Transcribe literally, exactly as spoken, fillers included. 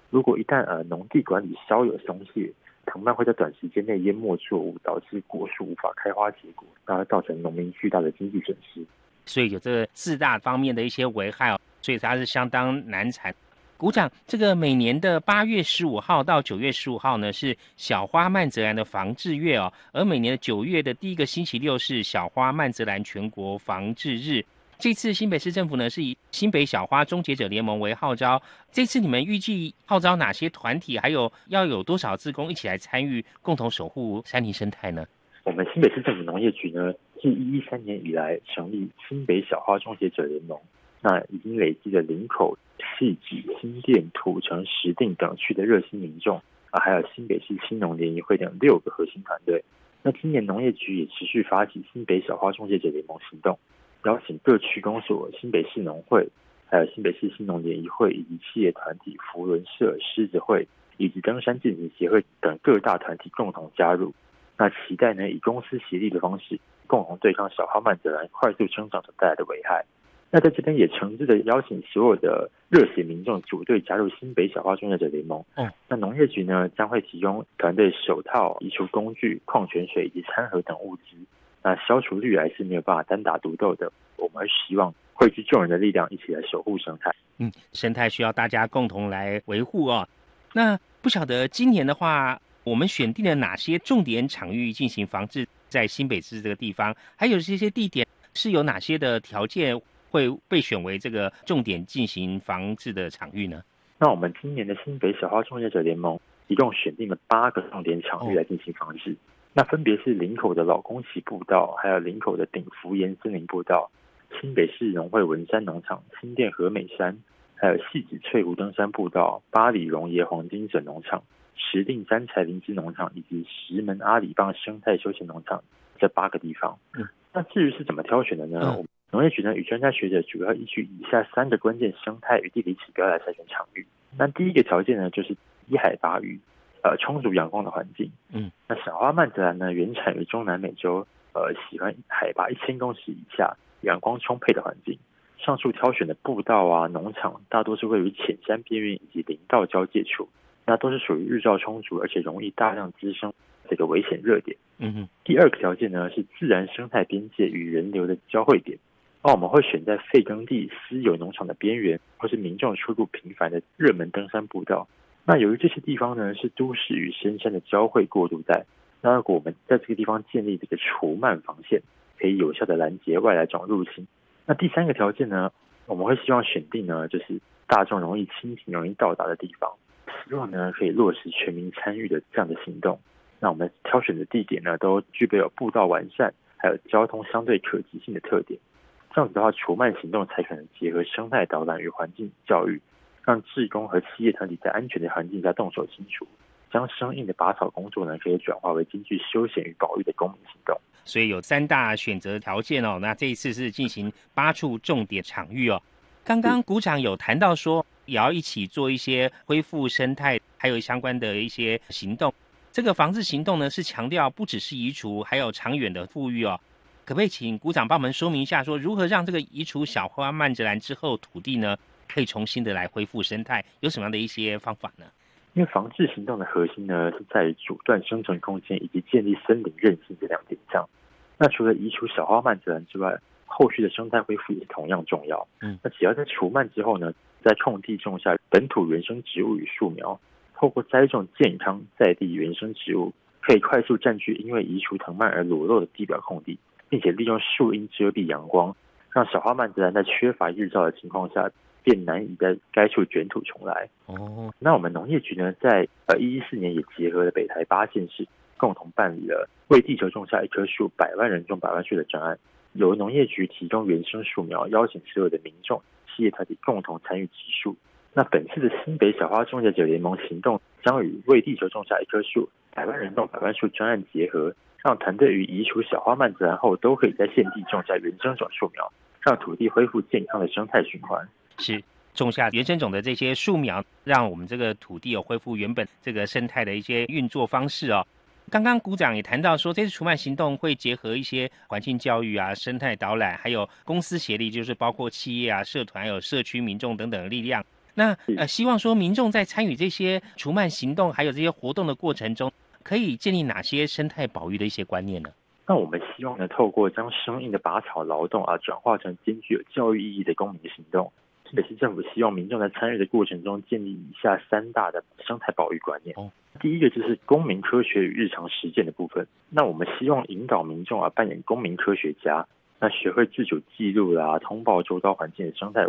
如果一旦呃农地管理稍有松懈，藤蔓会在短时间内淹没作物，导致果树无法开花结果，那会造成农民巨大的经济损失。 所以有这四大方面的一些危害哦，所以它是相当难产。股长，这个每年的八月十五号到九月十五号呢是小花曼泽兰的防治月哦，而每年的九月的第一个星期六是小花曼泽兰全国防治日。这次新北市政府呢是以新北小花终结者联盟为号召，这次你们预计号召哪些团体，还有要有多少志工一起来参与，共同守护山林生态呢？ 我们新北市政府农业局呢，自一一三年以来成立新北小花终结者联盟，那已经累积了林口、汐止、新店、土城、石碇等区的热心民众啊，还有新北市青农联谊会等六个核心团队。那今年农业局也持续发起新北小花终结者联盟行动，邀请各区公所、新北市农会、还有新北市青农联谊会以及企业团体扶轮社、狮子会以及登山健行协会等各大团体共同加入。那期待呢，以公私协力的方式，共同对抗小花曼泽兰快速生长所带来的危害。那在这边也诚挚的邀请所有的热血民众组队加入新北小花终结者联盟。嗯，那农业局呢将会提供团队手套、移除工具、矿泉水以及餐盒等物资。那消除绿癌是没有办法单打独斗的，我们希望汇聚众人的力量，一起来守护生态。 嗯，生态需要大家共同来维护哦。那不晓得今年的话，我们选定了哪些重点场域进行防治，在新北市这个地方，还有这些地点是有哪些的条件会被选为这个重点进行防治的场域呢？ 那我们今年的新北小花终结者联盟一共选定了八个重点场域来进行防治，哦、那分别是林口的老宫崎步道，还有林口的顶福岩森林步道，新北市农会文山农场、新店和美山，还有汐止翠湖登山步道、八里荣爷黄金笋农场、石碇三彩灵芝农场以及石门阿里棒生态休闲农场这八个地方。嗯，那至于是怎么挑选的呢？嗯、农业局呢与专家学者主要依据以下三个关键生态与地理指标来筛选场域。那第一个条件呢，就是低海拔与呃充足阳光的环境。嗯，那小花曼泽兰呢原产于中南美洲，呃喜欢海拔一千公尺以下、阳光充沛的环境。上述挑选的步道啊、农场大多是位于浅山边缘以及林道交界处。那都是属于日照充足而且容易大量滋生这个危险热点。嗯哼。第二个条件呢是自然生态边界与人流的交汇点。那我们会选在废耕地、私有农场的边缘，或是民众出入频繁的热门登山步道。那由于这些地方呢是都市与深山的交汇过渡带，那如果我们在这个地方建立这个除螨防线，可以有效的拦截外来种入侵。那第三个条件呢，我们会希望选定呢就是大众容易亲近、容易到达的地方。希望呢可以落实全民参与的这样的行动。那我们挑选的地点呢都具备有步道完善还有交通相对可及性的特点。这样子的话，除螨行动才可能结合生态导览与环境教育，让志工和企业团体在安全的环境下动手清除，将生硬的拔草工作呢可以转化为兼具休闲与保育的公民行动。 所以有三大选择条件哦。那这一次是进行八处重点场域哦。刚刚股长有谈到说也要一起做一些恢复生态还有相关的一些行动，这个防治行动呢是强调不只是移除还有长远的富裕哦。可不可以请股长帮我们说明一下，说如何让这个移除小花曼泽兰之后土地呢可以重新的来恢复生态，有什么样的一些方法呢？ 因为防治行动的核心呢是在于阻断生存空间以及建立森林韧性这两点上。那除了移除小花曼泽兰之外，后续的生态恢复也是同样重要。嗯，那只要在除螨之后呢，在空地种下本土原生植物与树苗，透过栽种健康在地原生植物，可以快速占据因为移除藤蔓而裸露的地表空地，并且利用树荫遮蔽阳光，让小花曼泽兰在缺乏日照的情况下便难以在该处卷土重来。哦，那我们农业局呢，在呃一一四年也结合了北台八县市，共同办理了为地球种下一棵树，百万人种百万树的专案。由农业局提供原生树苗，邀请所有的民众、企业团体共同参与植树。那本次的新北小花终结者联盟行动将与为地球种下一棵树、百万人种百万树专案结合，让团队于移除小花曼泽兰后，都可以在现地种下原生种树苗，让土地恢复健康的生态循环。 是种下原生种的这些树苗，让我们这个土地有恢复原本这个生态的一些运作方式哦。刚刚股长也谈到说，这次除螨行动会结合一些环境教育啊、生态导览，还有公私协力，就是包括企业啊、社团、还有社区民众等等的力量。 那呃，希望说民众在参与这些除螨行动还有这些活动的过程中，可以建立哪些生态保育的一些观念呢？ 那我们希望呢，透过将生硬的拔草劳动啊，转化成兼具有教育意义的公民行动。新北市政府希望民众在参与的过程中建立以下三大的生态保育观念。哦，第一个就是公民科学与日常实践的部分。那我们希望引导民众啊，扮演公民科学家，那学会自主记录啦、通报周遭环境的生态